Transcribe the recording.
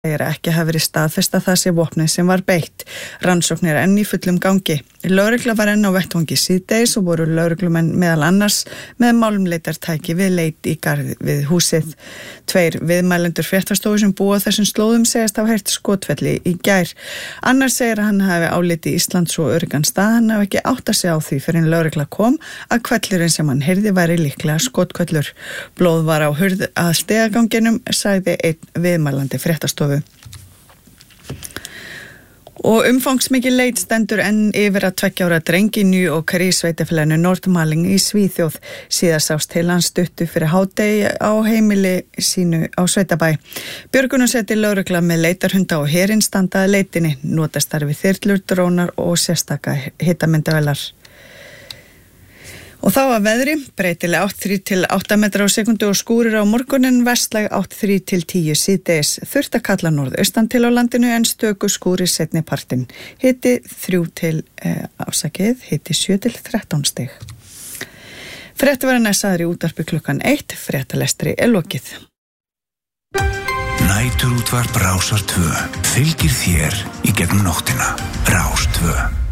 segir ekki hafi verið staðfest að það sé vopnið sem var beitt. Rannsóknir enn í fullum gangi. Lögregla var enn á vettvangi síðdegis og voru lögreglumenn meðal annars með málmleitartæki við leit í garð við húsið. 2 viðmælendur fréttastofu sem búa á þessum slóðum segist hafa heyrt skotfelli í gær. Annar segir að hann hafi áliti Ísland svo öruggan stað, hann hafi ekki áttað sig á því fyrir en lögregla kom að hvellurinn sem hann heyrði væri líklega skotkvellur. Blóð var á hurð að stigaganginum, sagði einn viðmælandi fréttastofu. Og umfangsmikil leit stendur enn yfir að 2 ára dreng í New York í sveitafélaginu Nordmaling í Svíþjóð. Síðast sást til hans stuttu fyrir hádegi á heimili sínu á sveitabæ. Björgunarsveit lögregla með leitarhunda og herinn standa að leitinni, notast þar við þyrlur, drónar og sérstaka hitamyndavélar. Og þá að veðri, breytileg 8 til 8 metrar á sekundu og skúrir á morgunin, vestlæg 8 til 10 síðdegis. Þurrt að kalla norðaustan til á landinu en stöku skúrir seinni partinn. Hiti 7 til 13 stig. Fréttaverðin sagður í útvarpi klukkan 1, fréttalestri lokið. Næturútvarp Rásar 2 fylgir þér í gegnum nóttina. Rás 2.